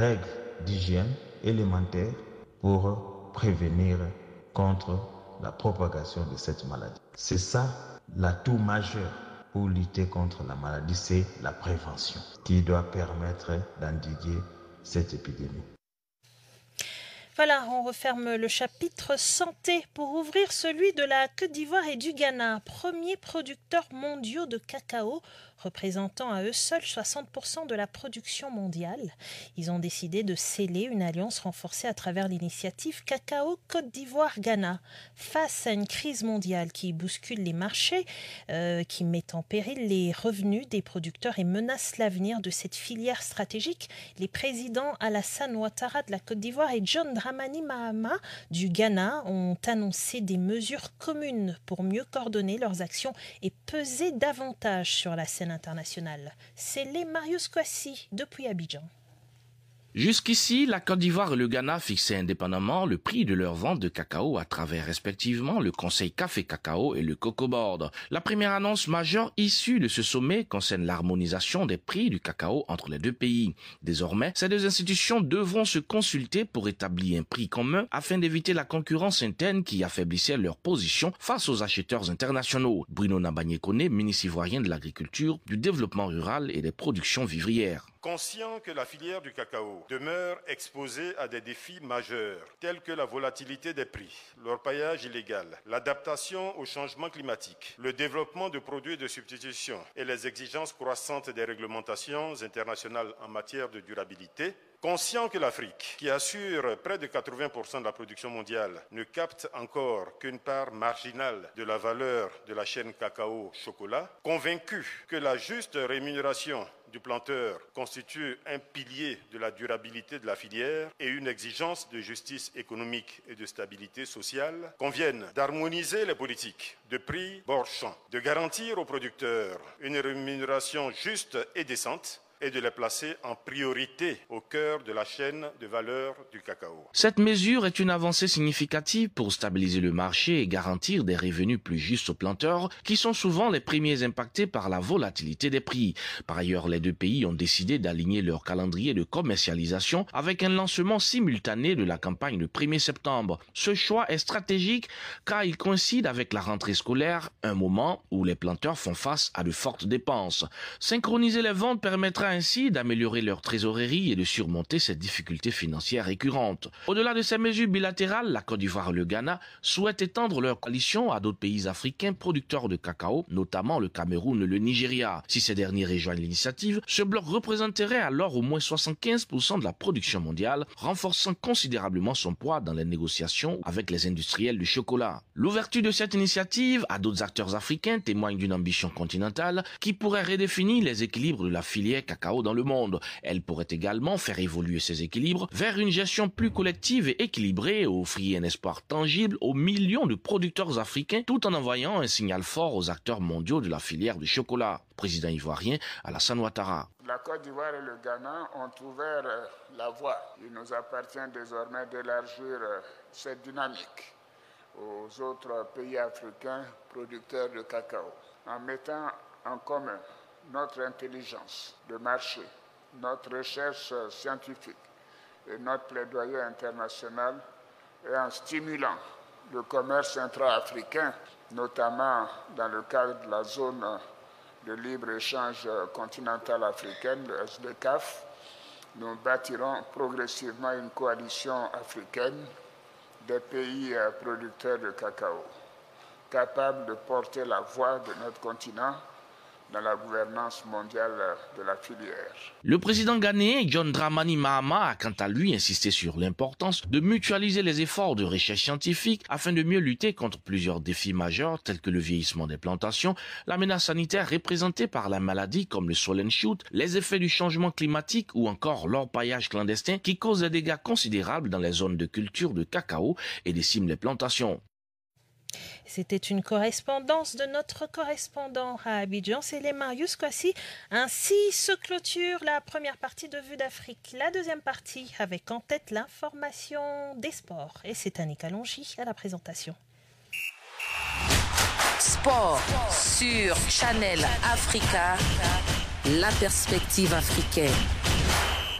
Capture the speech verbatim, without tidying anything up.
règles d'hygiène élémentaires pour prévenir contre la propagation de cette maladie. C'est ça l'atout majeur pour lutter contre la maladie, c'est la prévention qui doit permettre d'endiguer cette épidémie. Voilà, on referme le chapitre santé pour ouvrir celui de la Côte d'Ivoire et du Ghana, premiers producteurs mondiaux de cacao, représentant à eux seuls soixante pour cent de la production mondiale. Ils ont décidé de sceller une alliance renforcée à travers l'initiative Cacao Côte d'Ivoire-Ghana. Face à une crise mondiale qui bouscule les marchés, euh, qui met en péril les revenus des producteurs et menace l'avenir de cette filière stratégique, les présidents Alassane Ouattara de la Côte d'Ivoire et John Dramani Mahama du Ghana ont annoncé des mesures communes pour mieux coordonner leurs actions et peser davantage sur la scène internationale. C'est les Marius Kouassi depuis Abidjan. Jusqu'ici, la Côte d'Ivoire et le Ghana fixaient indépendamment le prix de leur vente de cacao à travers respectivement le Conseil Café Cacao et le Cocoa Board. La première annonce majeure issue de ce sommet concerne l'harmonisation des prix du cacao entre les deux pays. Désormais, ces deux institutions devront se consulter pour établir un prix commun afin d'éviter la concurrence interne qui affaiblissait leur position face aux acheteurs internationaux. Bruno Nabagné-Koné, ministre ivoirien de l'Agriculture, du Développement rural et des productions vivrières. Conscient que la filière du cacao demeure exposée à des défis majeurs, tels que la volatilité des prix, l'orpaillage illégal, l'adaptation au changement climatique, le développement de produits de substitution et les exigences croissantes des réglementations internationales en matière de durabilité, conscient que l'Afrique, qui assure près de quatre-vingts pour cent de la production mondiale, ne capte encore qu'une part marginale de la valeur de la chaîne cacao-chocolat, convaincu que la juste rémunération du planteur constitue un pilier de la durabilité de la filière et une exigence de justice économique et de stabilité sociale, conviennent d'harmoniser les politiques de prix bord champ, de garantir aux producteurs une rémunération juste et décente, et de les placer en priorité au cœur de la chaîne de valeur du cacao. Cette mesure est une avancée significative pour stabiliser le marché et garantir des revenus plus justes aux planteurs qui sont souvent les premiers impactés par la volatilité des prix. Par ailleurs, les deux pays ont décidé d'aligner leur calendrier de commercialisation avec un lancement simultané de la campagne le premier septembre. Ce choix est stratégique car il coïncide avec la rentrée scolaire, un moment où les planteurs font face à de fortes dépenses. Synchroniser les ventes permettra ainsi d'améliorer leur trésorerie et de surmonter ces difficultés financières récurrentes. Au-delà de ces mesures bilatérales, la Côte d'Ivoire et le Ghana souhaitent étendre leur coalition à d'autres pays africains producteurs de cacao, notamment le Cameroun et le Nigeria. Si ces derniers rejoignent l'initiative, ce bloc représenterait alors au moins soixante-quinze pour cent de la production mondiale, renforçant considérablement son poids dans les négociations avec les industriels du chocolat. L'ouverture de cette initiative à d'autres acteurs africains témoigne d'une ambition continentale qui pourrait redéfinir les équilibres de la filière cacao dans le monde. Elle pourrait également faire évoluer ces équilibres vers une gestion plus collective et équilibrée et offrir un espoir tangible aux millions de producteurs africains tout en envoyant un signal fort aux acteurs mondiaux de la filière du chocolat. Président ivoirien Alassane Ouattara. La Côte d'Ivoire et le Ghana ont ouvert la voie. Il nous appartient désormais d'élargir cette dynamique aux autres pays africains producteurs de cacao en mettant en commun notre intelligence de marché, notre recherche scientifique et notre plaidoyer international et en stimulant le commerce intra-africain, notamment dans le cadre de la zone de libre-échange continentale africaine, le S D C A F, nous bâtirons progressivement une coalition africaine des pays producteurs de cacao, capable de porter la voix de notre continent dans la gouvernance mondiale de la filière. Le président ghanéen John Dramani Mahama a quant à lui insisté sur l'importance de mutualiser les efforts de recherche scientifique afin de mieux lutter contre plusieurs défis majeurs tels que le vieillissement des plantations, la menace sanitaire représentée par la maladie comme le swollen shoot, les effets du changement climatique ou encore l'orpaillage clandestin qui cause des dégâts considérables dans les zones de culture de cacao et déciment les plantations. C'était une correspondance de notre correspondant à Abidjan, c'est les Marius Kouassi. Ainsi se clôture la première partie de Vue d'Afrique. La deuxième partie avec en tête l'information des sports. Et c'est Annika Longy à la présentation. Sport sur Channel Africa, la perspective africaine.